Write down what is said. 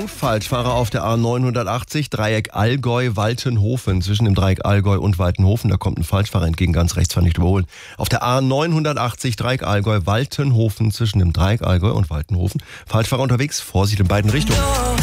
Achtung, Falschfahrer auf der A980, Dreieck Allgäu-Waltenhofen. Zwischen dem Dreieck Allgäu und Waltenhofen, da kommt ein Falschfahrer entgegen, ganz rechts, nicht überholen. Auf der A980, Dreieck Allgäu-Waltenhofen, zwischen dem Dreieck Allgäu und Waltenhofen. Falschfahrer unterwegs, Vorsicht in beiden Richtungen.